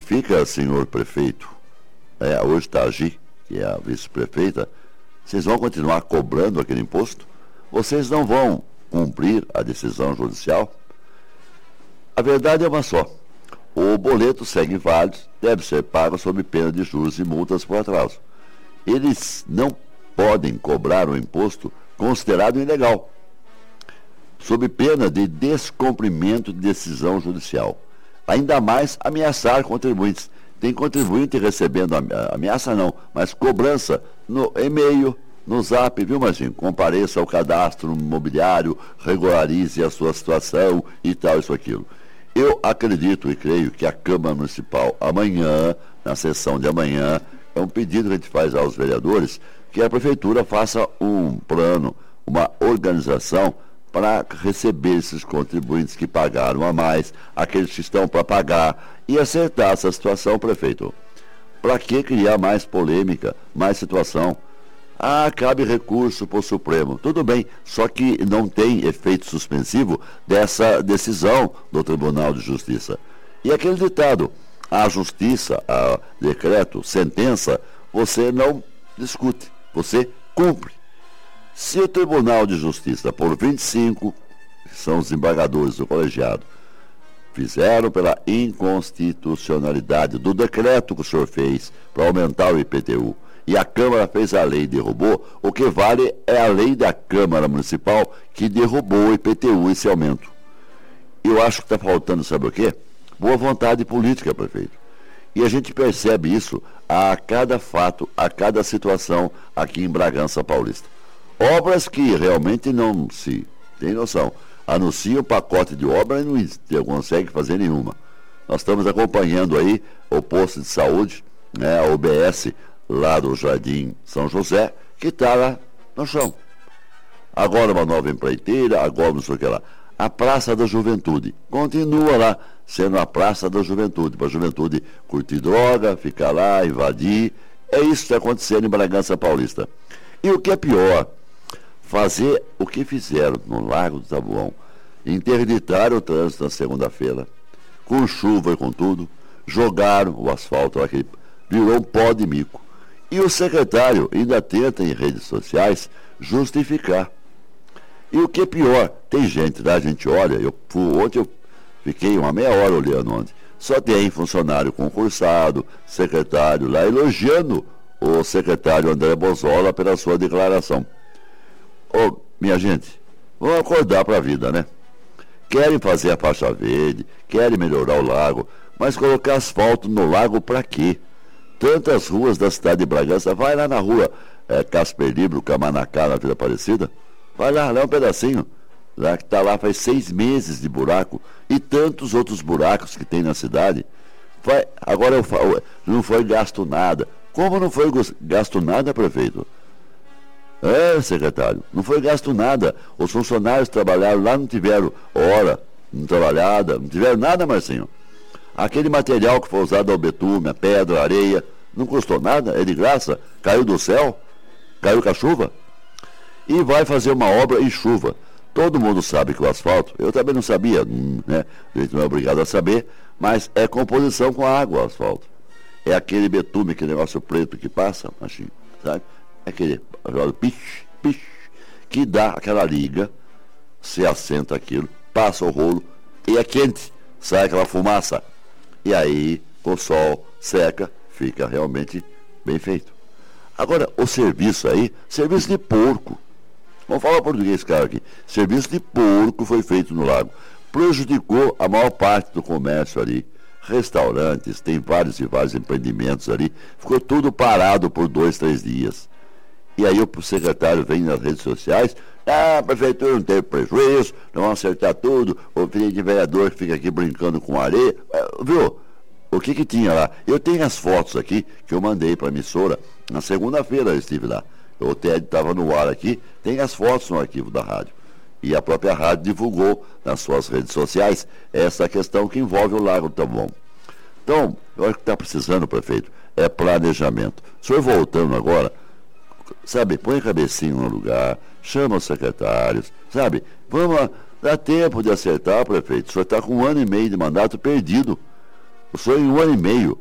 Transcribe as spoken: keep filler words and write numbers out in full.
significa, senhor prefeito, é, hoje está a Gi, que é a vice-prefeita, vocês vão continuar cobrando aquele imposto? Vocês não vão cumprir a decisão judicial? A verdade é uma só. O boleto segue válido, deve ser pago sob pena de juros e multas por atraso. Eles não podem cobrar o imposto considerado ilegal, sob pena de descumprimento de decisão judicial. Ainda mais ameaçar contribuintes. Tem contribuinte recebendo ameaça não, mas cobrança no e-mail, no zap, viu, Marcinho? Compareça ao cadastro imobiliário, regularize a sua situação e tal, isso, aquilo. Eu acredito e creio que a Câmara Municipal, amanhã, na sessão de amanhã, é um pedido que a gente faz aos vereadores, que a Prefeitura faça um plano, uma organização para receber esses contribuintes que pagaram a mais, aqueles que estão para pagar, e acertar essa situação, prefeito. Para que criar mais polêmica, mais situação? Ah, cabe recurso para o Supremo. Tudo bem, só que não tem efeito suspensivo dessa decisão do Tribunal de Justiça. E aquele ditado, a justiça, a decreto, sentença, você não discute, você cumpre. Se o Tribunal de Justiça, por vinte e cinco, que são os desembargadores do colegiado, fizeram pela inconstitucionalidade do decreto que o senhor fez para aumentar o I P T U, e a Câmara fez a lei e derrubou, o que vale é a lei da Câmara Municipal que derrubou o I P T U, esse aumento. Eu acho que está faltando, sabe o quê? Boa vontade política, prefeito. E a gente percebe isso a cada fato, a cada situação aqui em Bragança Paulista. Obras que realmente não se tem noção. Anuncia um pacote de obra e não consegue fazer nenhuma. Nós estamos acompanhando aí o posto de saúde, né, a O B S, lá do Jardim São José, que está lá no chão. Agora uma nova empreiteira, agora não sei o que lá. A Praça da Juventude continua lá, sendo a Praça da Juventude, para a juventude curtir droga, ficar lá, invadir. É isso que está acontecendo em Bragança Paulista. E o que é pior, fazer o que fizeram no Largo do Taboão, interditaram o trânsito na segunda-feira, com chuva e com tudo, jogaram o asfalto lá, que virou um pó de mico. E o secretário ainda tenta em redes sociais justificar. E o que é pior, tem gente lá, a gente olha, eu, ontem eu fiquei uma meia hora olhando ontem, só tem funcionário concursado, secretário lá, elogiando o secretário André Bozola pela sua declaração. Ô, minha gente, vamos acordar para a vida, né? Querem fazer a faixa verde, querem melhorar o lago, mas colocar asfalto no lago para quê? Tantas ruas da cidade de Bragança, vai lá na rua é, Casper Libro, Camanacá, na Vila Aparecida, vai lá, lá um pedacinho, lá que está lá faz seis meses de buraco, e tantos outros buracos que tem na cidade. Vai, agora eu falo, não foi gasto nada. Como não foi gasto nada, prefeito? É, secretário, não foi gasto nada. Os funcionários trabalharam lá, não tiveram hora, não trabalhada, não tiveram nada, Marcinho. Aquele material que foi usado ao betume, a pedra, a areia, não custou nada, é de graça, caiu do céu, caiu com a chuva. E vai fazer uma obra em chuva. Todo mundo sabe que o asfalto, eu também não sabia, né? A gente não é obrigado a saber, mas é composição com água o asfalto. É aquele betume, aquele negócio preto que passa, Machinho, sabe? É aquele piche, piche, que dá aquela liga, se assenta aquilo, passa o rolo, e é quente, sai aquela fumaça. E aí, com o sol, seca, fica realmente bem feito. Agora, o serviço aí, serviço de porco. Vamos falar português, cara, aqui. Serviço de porco foi feito no lago. Prejudicou a maior parte do comércio ali. Restaurantes, tem vários e vários empreendimentos ali. Ficou tudo parado por dois, três dias. E aí o secretário vem nas redes sociais, ah, a prefeitura não teve prejuízo, não vão acertar tudo, o filho de vereador que fica aqui brincando com areia, viu? O que que tinha lá? Eu tenho as fotos aqui que eu mandei para a emissora, na segunda-feira eu estive lá, o Ted estava no ar aqui, tem as fotos no arquivo da rádio. E a própria rádio divulgou nas suas redes sociais essa questão que envolve o Lago do Taboão. Então, eu acho que está precisando, prefeito, é planejamento. O senhor voltando agora, sabe, põe a cabecinha no lugar, chama os secretários, sabe, vamos lá, dá tempo de acertar, prefeito. O senhor está com um ano e meio de mandato perdido. O senhor, em um ano e meio,